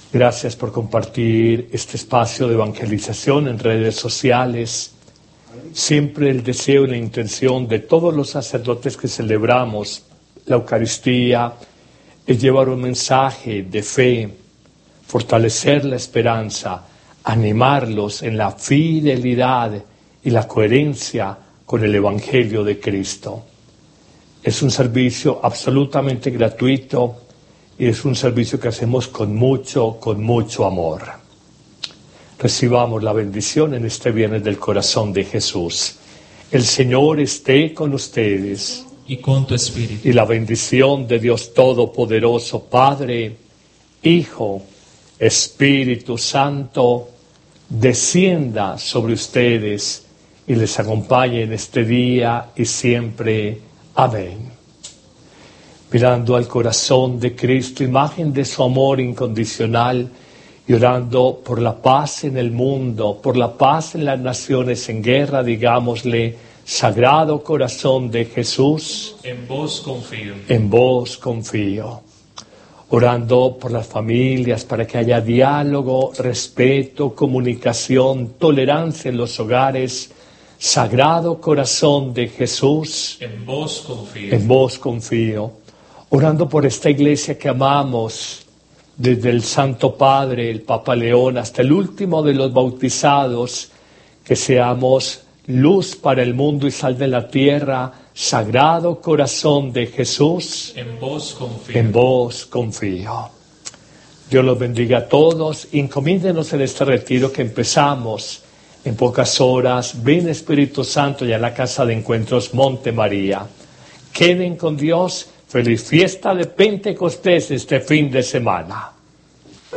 Gracias por compartir este espacio de evangelización en redes sociales. Siempre el deseo y la intención de todos los sacerdotes que celebramos la Eucaristía es llevar un mensaje de fe, fortalecer la esperanza, animarlos en la fidelidad y la coherencia con el Evangelio de Cristo. Es un servicio absolutamente gratuito y es un servicio que hacemos con mucho amor. Recibamos la bendición en este viernes del corazón de Jesús. El Señor esté con ustedes. Y con tu espíritu. Y la bendición de Dios Todopoderoso, Padre, Hijo, Espíritu Santo, descienda sobre ustedes y les acompañe en este día y siempre. Amén. Mirando al corazón de Cristo, imagen de su amor incondicional, y orando por la paz en el mundo, por la paz en las naciones en guerra, digámosle: Sagrado Corazón de Jesús, en vos confío. En vos confío. Orando por las familias, para que haya diálogo, respeto, comunicación, tolerancia en los hogares. Sagrado Corazón de Jesús, en vos confío. En vos confío. Orando por esta iglesia que amamos, desde el Santo Padre, el Papa León, hasta el último de los bautizados, que seamos luz para el mundo y sal de la tierra. Sagrado Corazón de Jesús, en vos confío. En vos confío. Dios los bendiga a todos. Encomídenos en este retiro que empezamos en pocas horas. Ven, Espíritu Santo, ya a la casa de encuentros Monte María. Queden con Dios. Feliz fiesta de Pentecostés este fin de semana.